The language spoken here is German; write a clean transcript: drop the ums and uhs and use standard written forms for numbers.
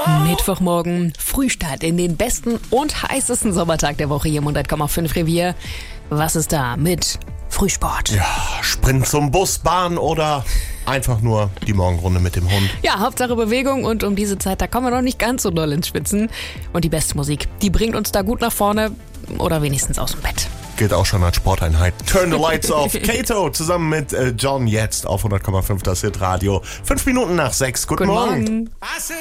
Mittwochmorgen, Frühstart in den besten und heißesten Sommertag der Woche hier im 100,5 Revier. Was ist da mit Frühsport? Ja, Sprint zum Bus, Bahn oder einfach nur die Morgenrunde mit dem Hund. Ja, Hauptsache Bewegung und um diese Zeit, da kommen wir noch nicht ganz so doll ins Schwitzen. Und die beste Musik, die bringt uns da gut nach vorne oder wenigstens aus dem Bett. Gilt auch schon als Sporteinheit. Turn the Lights Off. Kato zusammen mit John jetzt auf 100,5 das Hit Radio. 5 Minuten nach 6. Guten Morgen.